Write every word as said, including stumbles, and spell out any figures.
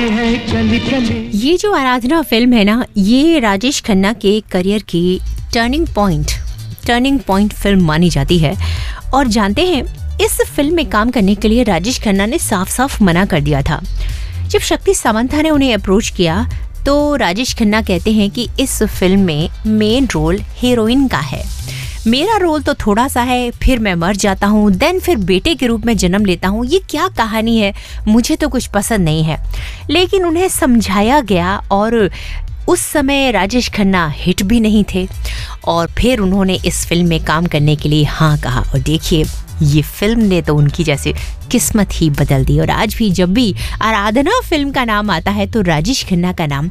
ये जो आराधना फिल्म है ना, ये राजेश खन्ना के करियर की turning point turning point film मानी जाती है। और जानते हैं, इस फिल्म में काम करने के लिए राजेश खन्ना ने साफ साफ मना कर दिया था। जब शक्ति सामंता ने उन्हें अप्रोच किया तो राजेश खन्ना कहते हैं कि इस फिल्म में मेन रोल हीरोइन का है, मेरा रोल तो थोड़ा सा है, फिर मैं मर जाता हूँ, देन फिर बेटे के रूप में जन्म लेता हूँ, ये क्या कहानी है, मुझे तो कुछ पसंद नहीं है। लेकिन उन्हें समझाया गया और उस समय राजेश खन्ना हिट भी नहीं थे और फिर उन्होंने इस फिल्म में काम करने के लिए हाँ कहा। और देखिए, ये फिल्म ने तो उनकी जैसे किस्मत ही बदल दी। और आज भी जब भी आराधना फिल्म का नाम आता है तो राजेश खन्ना का नाम